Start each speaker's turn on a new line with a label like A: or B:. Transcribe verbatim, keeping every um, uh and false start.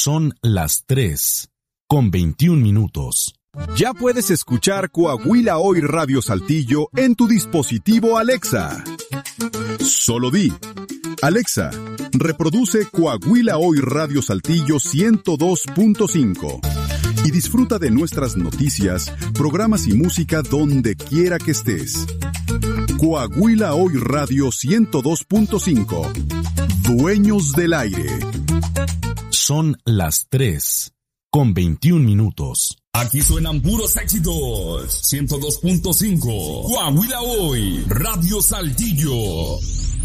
A: Son las tres, con veintiún minutos.
B: Ya puedes escuchar Coahuila Hoy Radio Saltillo en tu dispositivo Alexa. Solo di: Alexa, reproduce Coahuila Hoy Radio Saltillo ciento dos punto cinco y disfruta de nuestras noticias, programas y música donde quiera que estés. Coahuila Hoy Radio ciento dos punto cinco. Dueños del aire.
A: Son las tres, con veintiún minutos.
C: Aquí suenan puros éxitos. ciento dos punto cinco. Coahuila Hoy Radio Saltillo.